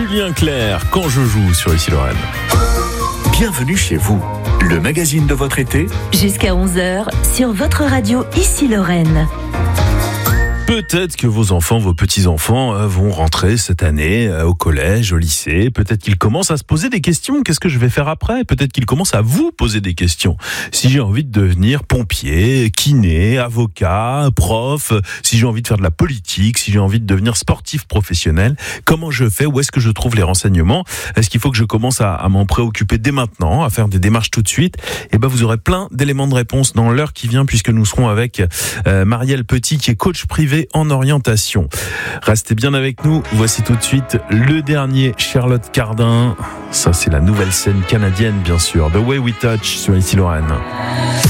Julien Clerc, Quand je joue sur Ici Lorraine. Bienvenue chez vous, le magazine de votre été. Jusqu'à 11h sur votre radio Ici Lorraine. Peut-être que vos enfants, vos petits-enfants vont rentrer cette année au collège, au lycée. Peut-être qu'ils commencent à se poser des questions. Qu'est-ce que je vais faire après ? Peut-être qu'ils commencent à vous poser des questions. Si j'ai envie de devenir pompier, kiné, avocat, prof, si j'ai envie de faire de la politique, si j'ai envie de devenir sportif professionnel, comment je fais ? Où est-ce que je trouve les renseignements ? Est-ce qu'il faut que je commence à m'en préoccuper dès maintenant, à faire des démarches tout de suite ? Eh ben, vous aurez plein d'éléments de réponse dans l'heure qui vient, puisque nous serons avec Marielle Petit, qui est coach privé en orientation. Restez bien avec nous. Voici tout de suite le dernier, Charlotte Cardin. Ça, c'est la nouvelle scène canadienne, bien sûr. The Way We Touch sur Ici Lorraine.